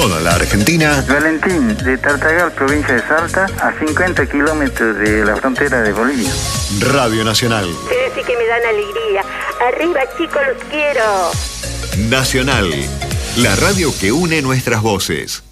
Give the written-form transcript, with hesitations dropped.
Toda la Argentina. Valentín, de Tartagal, provincia de Salta, a 50 kilómetros de la frontera de Bolivia. Radio Nacional. Sí que me dan alegría. Arriba, chicos, los quiero. Nacional, la radio que une nuestras voces.